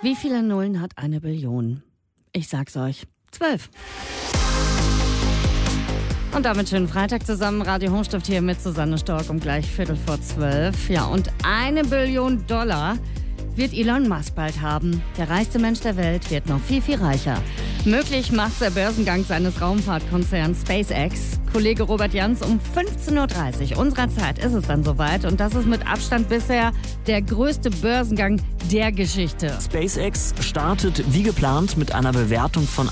Wie viele Nullen hat eine Billion? Ich sag's euch. 12. Und damit schönen Freitag zusammen. Radio Hochstift hier mit Susanne Stork um gleich 11:45. Ja, und $1 Billion wird Elon Musk bald haben. Der reichste Mensch der Welt wird noch viel, viel reicher. Möglich macht der Börsengang seines Raumfahrtkonzerns SpaceX. Kollege Robert Jans um 15:30 Uhr unserer Zeit ist es dann soweit. Und das ist mit Abstand bisher der größte Börsengang der Geschichte. SpaceX startet wie geplant mit einer Bewertung von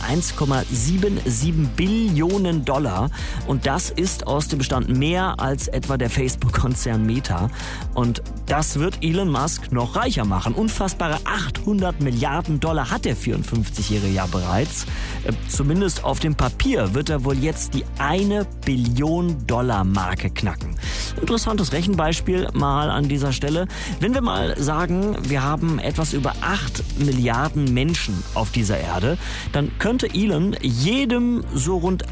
$1,77 Billionen. Und das ist aus dem Bestand mehr als etwa der Facebook-Konzern Meta. Und das wird Elon Musk noch reicher machen. Unfassbare $800 Milliarden hat der 54-Jährige ja bereits. Zumindest auf dem Papier wird er wohl jetzt die $1 Billion Marke knacken. Interessantes Rechenbeispiel mal an dieser Stelle. Wenn wir mal sagen, wir haben etwas über 8 Milliarden Menschen auf dieser Erde, dann könnte Elon jedem so rund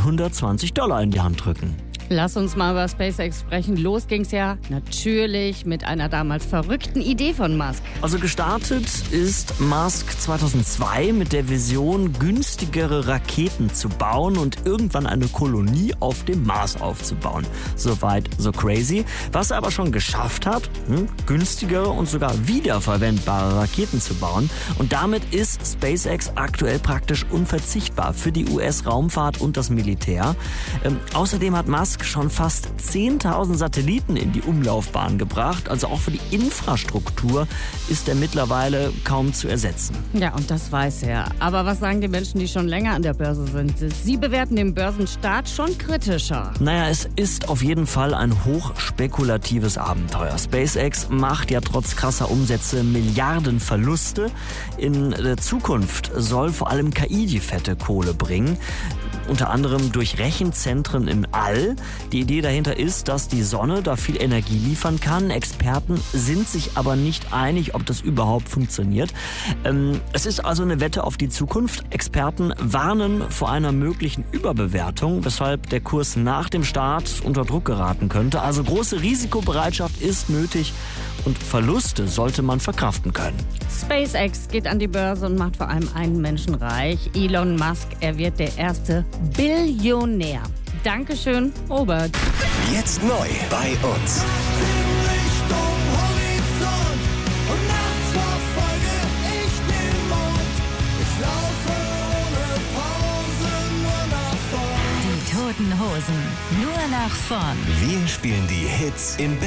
$120 in die Hand drücken. Lass uns mal über SpaceX sprechen. Los ging's ja natürlich mit einer damals verrückten Idee von Musk. Also gestartet ist Musk 2002 mit der Vision, günstigere Raketen zu bauen und irgendwann eine Kolonie auf dem Mars aufzubauen. Soweit, so crazy. Was er aber schon geschafft hat, günstigere und sogar wiederverwendbare Raketen zu bauen. Und damit ist SpaceX aktuell praktisch unverzichtbar für die US-Raumfahrt und das Militär. Außerdem hat Musk schon fast 10.000 Satelliten in die Umlaufbahn gebracht. Also auch für die Infrastruktur ist er mittlerweile kaum zu ersetzen. Ja, und das weiß er. Aber was sagen die Menschen, die schon länger an der Börse sind? Sie bewerten den Börsenstart schon kritischer. Naja, es ist auf jeden Fall ein hochspekulatives Abenteuer. SpaceX macht ja trotz krasser Umsätze Milliarden Verluste. In der Zukunft soll vor allem KI die fette Kohle bringen. Unter anderem durch Rechenzentren im All. Die Idee dahinter ist, dass die Sonne da viel Energie liefern kann. Experten sind sich aber nicht einig, ob das überhaupt funktioniert. Es ist also eine Wette auf die Zukunft. Experten warnen vor einer möglichen Überbewertung, weshalb der Kurs nach dem Start unter Druck geraten könnte. Also große Risikobereitschaft ist nötig und Verluste sollte man verkraften können. SpaceX geht an die Börse und macht vor allem einen Menschen reich. Elon Musk, er wird der erste Billionär. Dankeschön, Robert. Jetzt neu bei uns. Die Toten Hosen, nur nach vorn. Wir spielen die Hits im